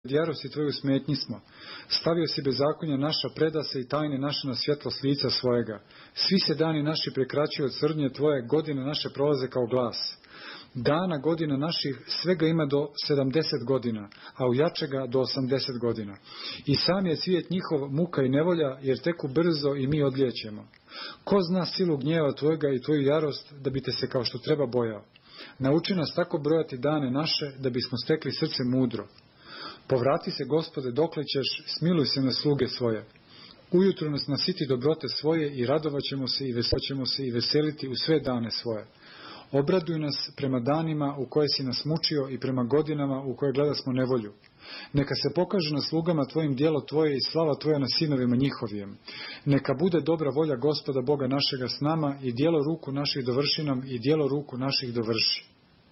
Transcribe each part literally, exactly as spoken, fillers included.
jarosti tvoju smetnji smo. Stavio si bezakonja naša, predase i tajne naše na svjetlost lica svojega. Svi se dani naši prekraćuju od tvrdnje tvoje, godine naše prolaze kao glas. Dana godina naših svega ima do sedamdeset godina, a u jačega do osamdeset godina. I sam je svijet njihov muka i nevolja, jer teku brzo i mi odlijećemo. Ko zna silu gnjeva tvojega i tvoju jarost, da bi te se kao što treba bojao? Nauči nas tako brojati dane naše, da bismo stekli srce mudro. Povrati se, Gospode, dokle ćeš, smiluj se na sluge svoje. Ujutro nas nasiti dobrote svoje i radovat ćemo se i veselit se i veseliti u sve dane svoje. Obraduj nas prema danima u koje si nas mučio i prema godinama u koje gledasmo nevolju. Neka se pokaže na slugama tvojim djelo tvoje i slava tvoja na sinovima njihovijem. Neka bude dobra volja Gospoda Boga našega s nama i djelo ruku naših dovrši nam i djelo ruku naših dovrši.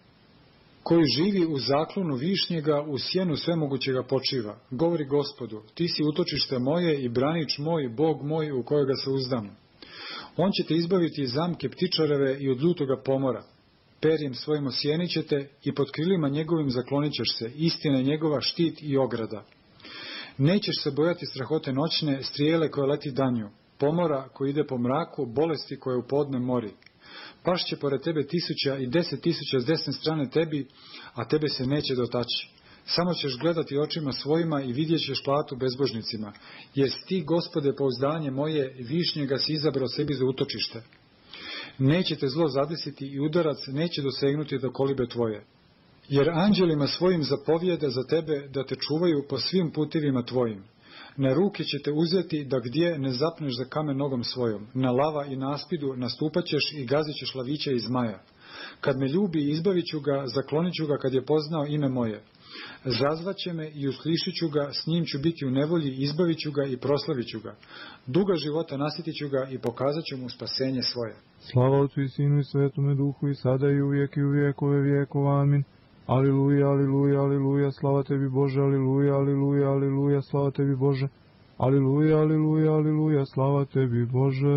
Koji živi u zaklonu višnjega, u sjenu svemogućega počiva. Govori Gospodu, ti si utočište moje i branič moj, Bog moj u kojega se uzdam. On će te izbaviti iz zamke ptičareve i od ljutoga pomora. Perjem svojim osjenit će te i pod krilima njegovim zaklonit ćeš se, istina je njegova štit i ograda. Nećeš se bojati strahote noćne, strijele koje leti danju, pomora koji ide po mraku, bolesti koje u podne mori. Pašće pored tebe tisuća i deset tisuća s desne strane tebi, a tebe se neće dotaći. Samo ćeš gledati očima svojima i vidjet ćeš platu bezbožnicima, jer ti, Gospode, pouzdanje moje, višnjega si izabrao sebi za utočište. Neće te zlo zadesiti i udarac neće dosegnuti do kolibe tvoje. Jer anđelima svojim zapovijeda za tebe da te čuvaju po svim putevima tvojim. Na ruke će te uzeti da gdje ne zapneš za kamen nogom svojom. Na lava i na aspidu nastupat ćeš i gazit ćeš lavića i zmaja. Kad me ljubi, izbavit ću ga, zaklonit ću ga kad je poznao ime moje. Zazvaće me i uslišit ću ga, s njim ću biti u nevolji, izbavit ću ga i proslavit ću ga. Duga života nasjetit ću ga i pokazat ću mu spasenje svoje. Slava Otcu i Sinu i Svetome Duhu i sada i uvijek i u vijekove vijekova. Amin. Aliluja, aliluja, aliluja, slava tebi Bože, aliluja, aliluja, aliluja, slava tebi Bože. Aliluja, aliluja, aliluja, slava tebi Bože.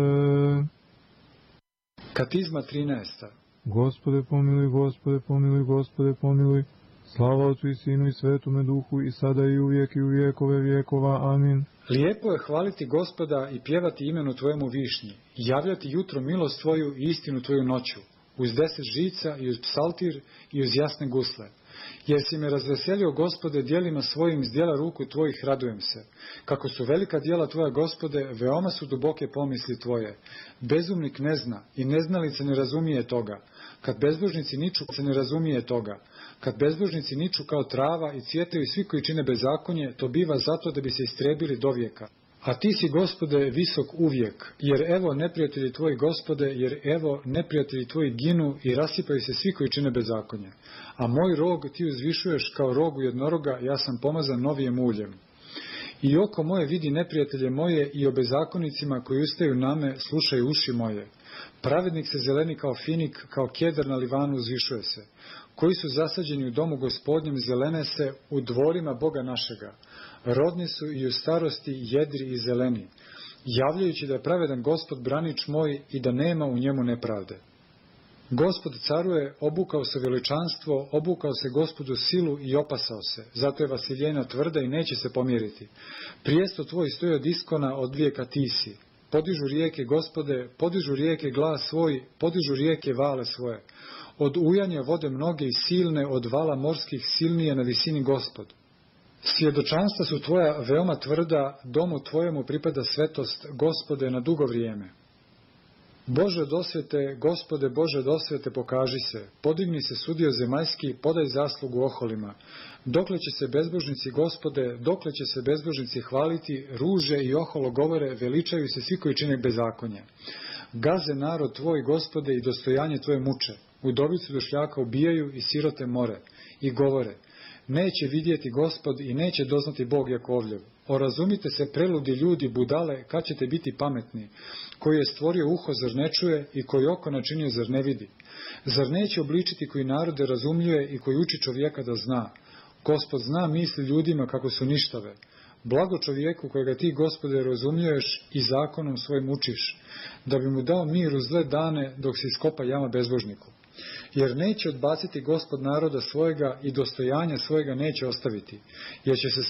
Katizma trinaesta. Gospode pomiluj, Gospode pomiluj, Gospode pomiluj. Slava Otcu i Sinu i Svetome Duhu i sada i uvijek i u vijekove vijekova. Amin. Lijepo je hvaliti Gospoda i pjevati imenu tvojemu višnji, javljati jutro milost tvoju i istinu tvoju noću, uz deset žica i uz psaltir i uz jasne gusle. Jer si me razveselio, Gospode, djelima svojim, s djela ruku tvojih radujem se. Kako su velika djela tvoja, Gospode, veoma su duboke pomisli tvoje. Bezumnik ne zna i neznalica ne razumije toga. Kad bezbožnici niču, se ne razumije toga. Kad bezbožnici niču kao trava i cvjetaju svi koji čine bezakonje, to biva zato da bi se istrebili do vijeka. A ti si, Gospode, visok uvijek, jer evo neprijatelji tvoji, Gospode, jer evo neprijatelji tvoji ginu i rasipaju se svi koji čine bezakonje. A moj rog ti uzvišuješ kao rogu jednoroga, ja sam pomazan novijem uljem. I oko moje vidi neprijatelje moje i o bezakonicima koji ustaju na me, slušaju uši moje. Pravednik se zeleni kao finik, kao kedar na Livanu uzvišuje se. Koji su zasađeni u domu Gospodnjem, zelene se u dvorima Boga našega. Rodni su i u starosti jedri i zeleni, javljajući da je pravedan Gospod branič moj i da nema u njemu nepravde. Gospod caruje, obukao se veličanstvo, obukao se Gospodu silu i opasao se. Zato je vasiljena tvrda i neće se pomjeriti. Prijesto tvoj stoji od iskona, od vijeka ti si. Podižu rijeke, Gospode, podižu rijeke glas svoj, podižu rijeke vale svoje. Od ujanja vode mnoge i silne, od vala morskih silnije na visini Gospod. Svjedočanstva su tvoja veoma tvrda, domu tvojemu pripada svetost, Gospode, na dugo vrijeme. Bože dosvete, Gospode, Bože dosvete, pokaži se, podigni se sudio zemaljski, podaj zaslugu oholima. Dokle će se bezbožnici, Gospode, dokle će se bezbožnici hvaliti, ruže i oholo govore, veličaju se svi koji čine bezakonje. Gaze narod tvoj, Gospode, i dostojanje tvoje muče. Udovicu došljaka ubijaju i sirote more. I govore, neće vidjeti Gospod i neće doznati Bog Jakovljev. Orazumite se, preludi ljudi, budale, kad ćete biti pametni. Koji je stvorio uho, zar ne čuje, i koji oko načinio, zar ne vidi. Zar neće obličiti koji narode razumljuje i koji uči čovjeka da zna. Gospod zna misli ljudima kako su ništave. Blago čovjeku kojega ti, Gospode, razumljuješ i zakonom svojim učiš, da bi mu dao mir u zle dane dok se iskopa jama bezbožniku. Jer neće odbaciti Gospod naroda svojega i dostojanja svojega neće ostaviti, jer će se